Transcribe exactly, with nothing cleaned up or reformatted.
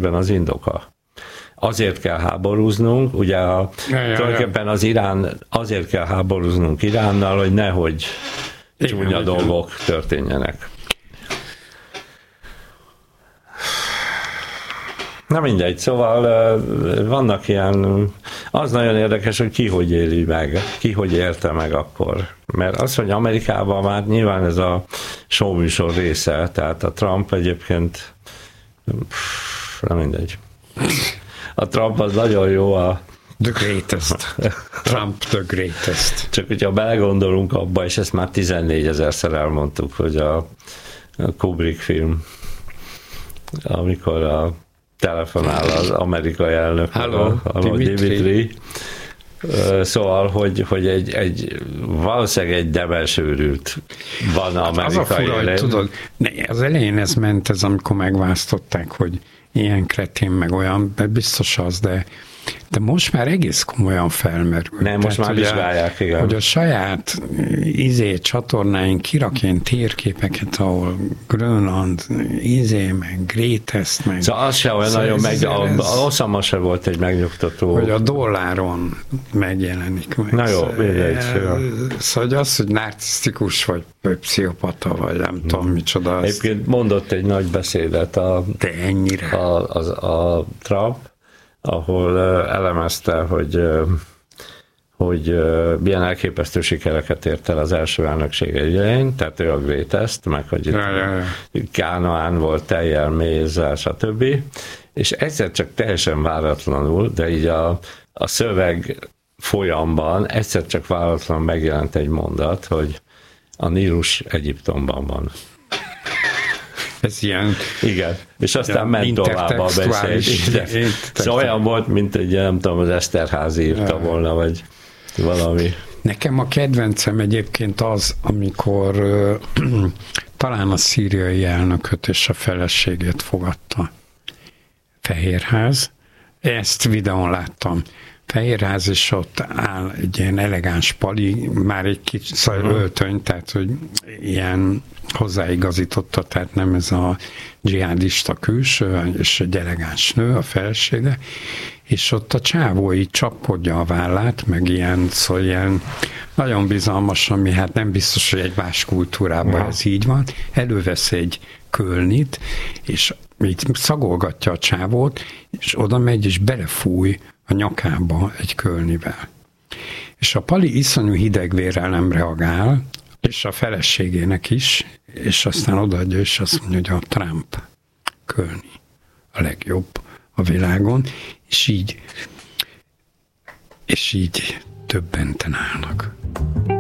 esetben az indoka. Azért kell háborúznunk, ugye a, ja, ja, tulajdonképpen az Irán, azért kell háborúznunk Iránnal, hogy nehogy csúnya igen, dolgok igen. történjenek. Na mindegy, szóval vannak ilyen, az nagyon érdekes, hogy ki hogy éli meg, ki hogy élte meg akkor. Mert az, hogy Amerikában már nyilván ez a showműsor része, tehát a Trump egyébként, pff, nem mindegy. A Trump az nagyon jó a... The greatest. Trump the greatest. Csak hogyha belegondolunk abba, és ezt már tizennégyezerszer elmondtuk, hogy a, a Kubrick film, amikor a telefonál az amerikai elnök, Hello, a Dimitri. Szóval, hogy, hogy egy, egy valószínűleg egy demens őrült van hát amerikai az a fura, hogy tudod, az elején ez ment, ez amikor megválasztották, hogy ilyen kretén, meg olyan, biztos az, de de most már egész komolyan felmerül. Nem, most Tehát, már vizsgálják, igen. Hogy a saját izé csatornáink kirak ilyen térképeket, ahol Grönland, izé, meg Greatest, meg... Szóval az se olyan szóval nagyon meg... Ez, a Osama se volt egy megnyugtató... Hogy a dolláron megjelenik meg. Na jó, mindegy. Szóval az, hogy narcisztikus, vagy pszichopata, vagy nem hmm. tudom micsoda. Azt... Egyébként mondott egy nagy beszédet a... De ennyire. A, a, a Trump, ahol elemezte, hogy, hogy milyen elképesztő sikereket ért el az első elnöksége idején, tehát ő a greatest, meg hogy itt ja, ja, ja. Kánoán volt tejjel, mézzel, stb. És egyszer csak teljesen váratlanul, de így a, a szöveg folyamban egyszer csak váratlanul megjelent egy mondat, hogy a Nílus Egyiptomban van. Ez ilyen... Igen, és aztán ment tovább a beszéd. Szóval olyan volt, mint egy, nem tudom, az Eszterházy írta volna, vagy valami. Nekem a kedvencem egyébként az, amikor uh, talán a szíriai elnököt és a feleségét fogadta Fehérház. Ezt videón láttam. Fehérház, és ott áll egy ilyen elegáns pali, már egy kicsit szóval öltöny, tehát hogy ilyen hozzáigazította, tehát nem ez a dzsihádista külső, és egy elegáns nő, a felesége, és ott a csávó így csapkodja a vállát, meg ilyen, szóval ilyen nagyon bizalmas, ami hát nem biztos, hogy egy más kultúrában ja. ez így van, elővesz egy kölnit, és így szagolgatja a csávót, és oda megy, és belefúj a nyakába egy kölnivel. És a pali iszonyú hidegvérrel nem reagál, és a feleségének is, és aztán odaadja, és azt mondja, hogy a Trump kölni a legjobb a világon, és így, és így többenten állnak.